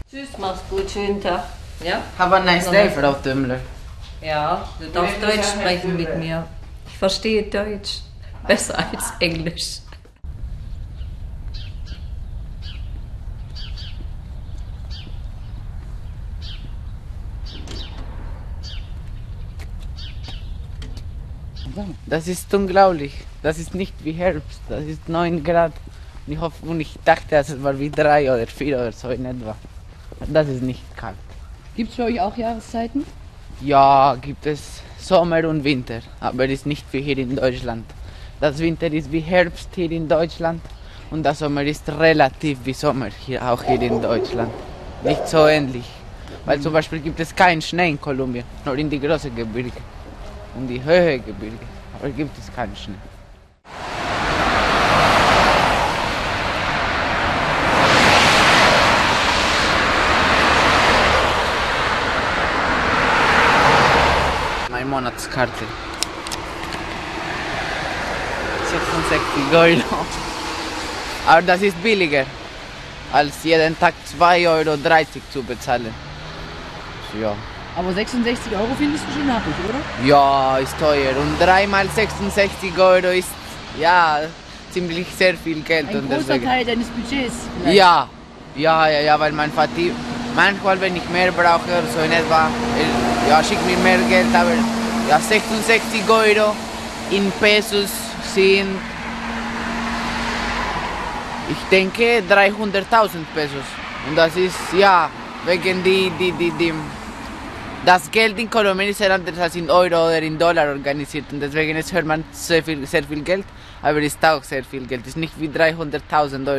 Tschüss, mach's gut, schönen Tag. Ja? Have a nice day, Frau Tümmler. Ja, du darfst Deutsch sprechen mit mir. Ich verstehe Deutsch besser als Englisch. Das ist unglaublich. Das ist nicht wie Herbst. Das ist 9 Grad. Und ich dachte, es war wie 3 oder 4 oder so in etwa. Das ist nicht kalt. Gibt es für euch auch Jahreszeiten? Ja, gibt es Sommer und Winter, aber ist nicht wie hier in Deutschland. Das Winter ist wie Herbst hier in Deutschland und der Sommer ist relativ wie Sommer auch hier in Deutschland. Nicht so ähnlich, weil zum Beispiel gibt es keinen Schnee in Kolumbien, nur in die großen Gebirge und die höheren Gebirge, aber gibt es keinen Schnee. Meine Monatskarte. 66 €. Aber das ist billiger, als jeden Tag 2,30 € zu bezahlen. Ja. Aber 66 € findest du schon happig, oder? Ja, ist teuer. Und 3 mal 66 € ist ja ziemlich sehr viel Geld. Ein und großer deswegen, Teil deines Budgets. Vielleicht. ja, weil mein Vater manchmal, wenn ich mehr brauche, so in etwa, ja, schickt mir mehr Geld, aber ja, 66 € in Pesos sind, ich denke, 300.000 Pesos. Und das ist, ja, wegen das Geld in Kolumbien ist sehr anders als in Euro oder in Dollar organisiert. Und deswegen hört man sehr viel Geld, aber es ist auch sehr viel Geld. Es ist nicht wie 300.000 €